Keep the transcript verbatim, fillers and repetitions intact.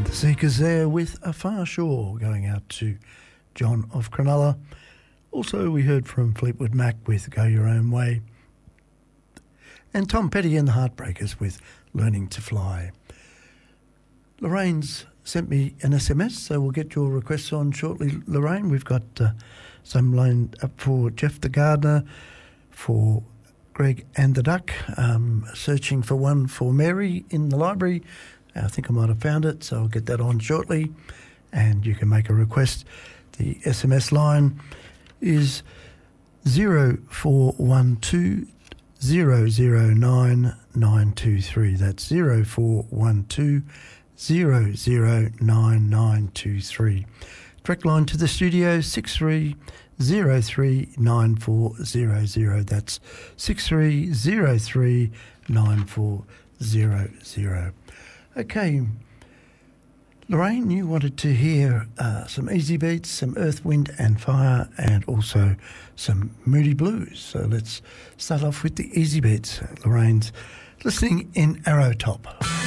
And the Seekers there with A Far Shore, going out to John of Cronulla. Also, we heard from Fleetwood Mac with Go Your Own Way. And Tom Petty and the Heartbreakers with Learning to Fly. Lorraine's sent me an S M S, so we'll get your requests on shortly, Lorraine. We've got uh, some lined up for Jeff the Gardener, for Greg and the Duck, um, searching for one for Mary in the library. I think I might have found it, so I'll get that on shortly. And you can make a request. The S M S line is zero four one two zero zero nine nine two three. That's zero four one two zero zero nine nine two three. Direct line to the studio, six three zero three nine four zero zero. That's six three zero three nine four zero zero. Okay, Lorraine, you wanted to hear uh, some Easy Beats, some Earth, Wind and Fire, and also some Moody Blues. So let's start off with the Easy Beats. Lorraine's listening in Arrowtop.